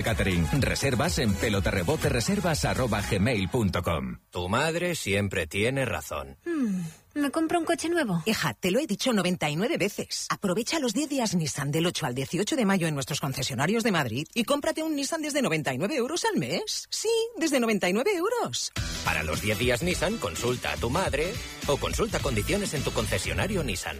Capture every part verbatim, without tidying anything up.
Catering. Reservas en pelotarrebotereservas arroba gmail punto com. Tu madre siempre tiene razón. Hmm. ¿Me compro un coche nuevo? Hija, te lo he dicho noventa y nueve veces. Aprovecha los diez días Nissan del ocho al dieciocho de mayo en nuestros concesionarios de Madrid y cómprate un Nissan desde noventa y nueve euros al mes. Sí, desde noventa y nueve euros. Para los diez días Nissan, consulta a tu madre o consulta condiciones en tu concesionario Nissan.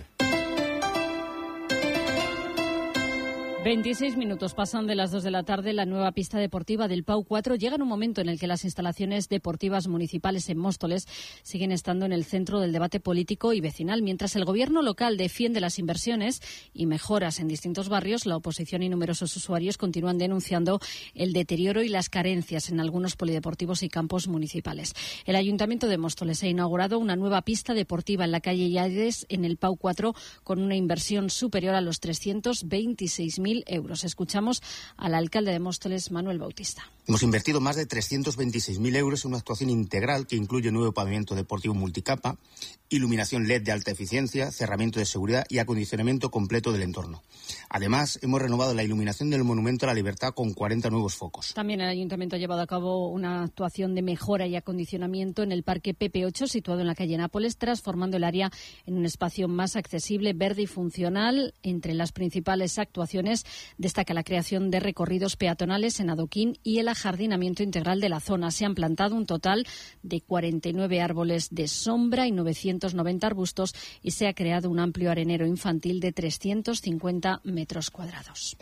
veintiséis minutos pasan de las dos de la tarde. La nueva pista deportiva del Pau cuatro llega en un momento en el que las instalaciones deportivas municipales en Móstoles siguen estando en el centro del debate político y vecinal. Mientras el gobierno local defiende las inversiones y mejoras en distintos barrios, la oposición y numerosos usuarios continúan denunciando el deterioro y las carencias en algunos polideportivos y campos municipales. El Ayuntamiento de Móstoles ha inaugurado una nueva pista deportiva en la calle Llades, en el Pau cuatro, con una inversión superior a los trescientos veintiséis mil euros. Escuchamos al alcalde de Móstoles, Manuel Bautista. Hemos invertido más de trescientos veintiséis mil euros en una actuación integral que incluye nuevo pavimento deportivo multicapa, iluminación L E D de alta eficiencia, cerramiento de seguridad y acondicionamiento completo del entorno. Además, hemos renovado la iluminación del Monumento a la Libertad con cuarenta nuevos focos. También el Ayuntamiento ha llevado a cabo una actuación de mejora y acondicionamiento en el Parque Pepe ocho, situado en la calle Nápoles, transformando el área en un espacio más accesible, verde y funcional. Entre las principales actuaciones destaca la creación de recorridos peatonales en adoquín y el ajardinamiento integral de la zona. Se han plantado un total de cuarenta y nueve árboles de sombra y novecientos noventa arbustos y se ha creado un amplio arenero infantil de trescientos cincuenta metros cuadrados.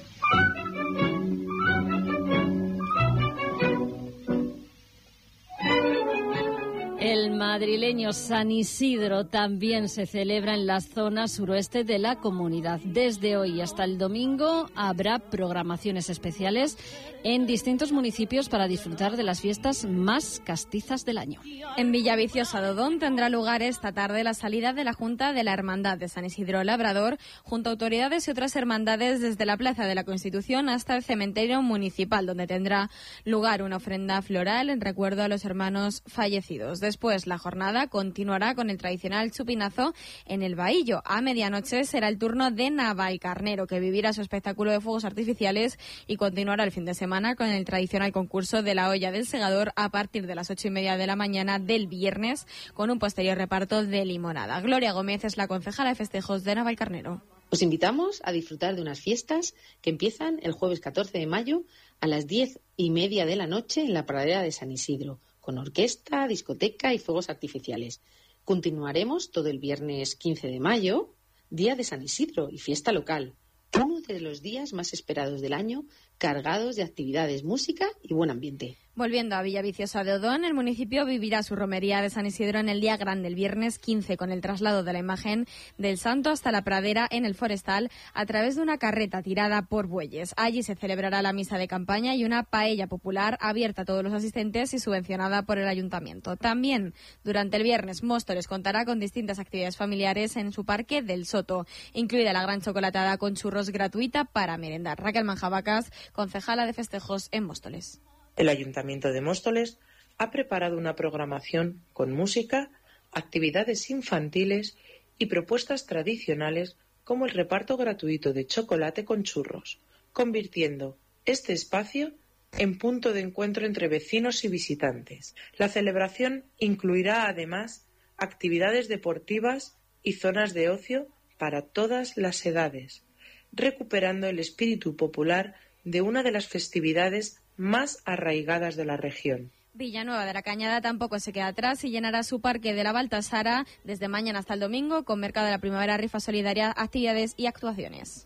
El madrileño San Isidro también se celebra en la zona suroeste de la comunidad. Desde hoy hasta el domingo habrá programaciones especiales en distintos municipios para disfrutar de las fiestas más castizas del año. En Villaviciosa de Odón tendrá lugar esta tarde la salida de la Junta de la Hermandad de San Isidro Labrador, junto a autoridades y otras hermandades, desde la Plaza de la Constitución hasta el cementerio municipal, donde tendrá lugar una ofrenda floral en recuerdo a los hermanos fallecidos. Después, la jornada continuará con el tradicional chupinazo en el Bahillo. A medianoche será el turno de Navalcarnero, que vivirá su espectáculo de fuegos artificiales, y continuará el fin de semana con el tradicional concurso de la olla del segador a partir de las ocho y media de la mañana del viernes, con un posterior reparto de limonada. Gloria Gómez es la concejala de festejos de Navalcarnero. Os invitamos a disfrutar de unas fiestas que empiezan el jueves catorce de mayo a las diez y media de la noche en la pradera de San Isidro, con orquesta, discoteca y fuegos artificiales. Continuaremos todo el viernes quince de mayo, Día de San Isidro y fiesta local. Uno de los días más esperados del año, cargados de actividades, música y buen ambiente. Volviendo a Villaviciosa de Odón, el municipio vivirá su romería de San Isidro en el día grande, el viernes quince, con el traslado de la imagen del santo hasta la pradera en el Forestal a través de una carreta tirada por bueyes. Allí se celebrará la misa de campaña y una paella popular abierta a todos los asistentes y subvencionada por el ayuntamiento. También durante el viernes, Móstoles contará con distintas actividades familiares en su parque del Soto, incluida la gran chocolatada con churros gratuita para merendar. Raquel Manjabacas, concejala de festejos en Móstoles. El Ayuntamiento de Móstoles ha preparado una programación con música, actividades infantiles y propuestas tradicionales como el reparto gratuito de chocolate con churros, convirtiendo este espacio en punto de encuentro entre vecinos y visitantes. La celebración incluirá además actividades deportivas y zonas de ocio para todas las edades, recuperando el espíritu popular de una de las festividades más arraigadas de la región. Villanueva de la Cañada tampoco se queda atrás y llenará su parque de la Baltasara desde mañana hasta el domingo con Mercado de la Primavera, rifa solidaria, actividades y actuaciones.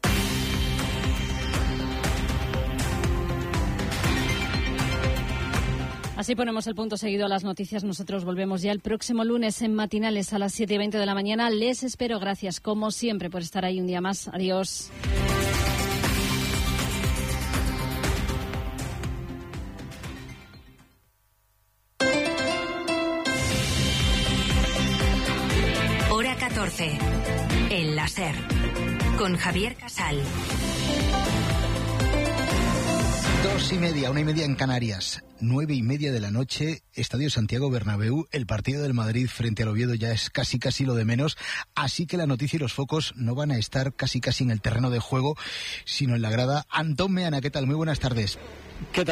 Así ponemos el punto seguido a las noticias. Nosotros volvemos ya el próximo lunes en Matinales a las siete y veinte de la mañana. Les espero. Gracias, como siempre, por estar ahí un día más. Adiós. Hora catorce. El láser. Con Javier Casal. Dos y media, una y media en Canarias. Nueve y media de la noche, Estadio Santiago Bernabéu. El partido del Madrid frente al Oviedo ya es casi casi lo de menos. Así que la noticia y los focos no van a estar casi casi en el terreno de juego, sino en la grada. Antón Meana, ¿qué tal? Muy buenas tardes. ¿Qué tal?